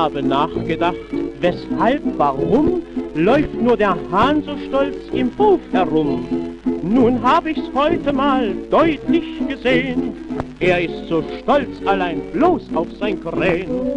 habe nachgedacht, weshalb, warum, läuft nur der Hahn so stolz im Hof herum. Nun hab ich's heute mal deutlich gesehen, er ist so stolz allein bloß auf sein Krähen.